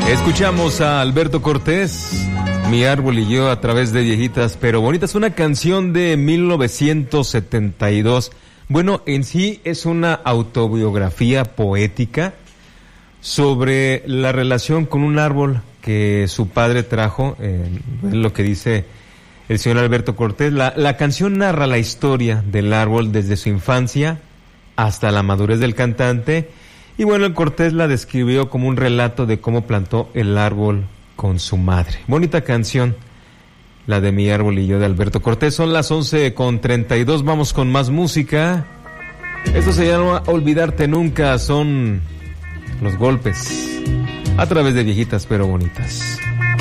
Escuchamos a Alberto Cortés, Mi árbol y yo, a través de Viejitas pero Bonitas, una canción de 1972. Bueno, en sí es una autobiografía poética sobre la relación con un árbol que su padre trajo, es lo que dice el señor Alberto Cortés. La canción narra la historia del árbol desde su infancia hasta la madurez del cantante. Y bueno, el Cortés la describió como un relato de cómo plantó el árbol con su madre. Bonita canción, la de Mi árbol y yo, de Alberto Cortés. Son las 11:32, vamos con más música. Esto se llama Olvidarte Nunca, son Los Golpes, a través de Viejitas pero Bonitas.